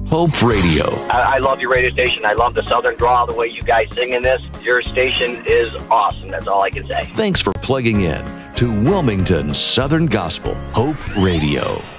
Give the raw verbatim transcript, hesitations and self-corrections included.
Hope Radio. I, I love your radio station. I love the Southern drawl, the way you guys sing in this. Your station is awesome. That's all I can say. Thanks for plugging in to Wilmington Southern Gospel Hope Radio.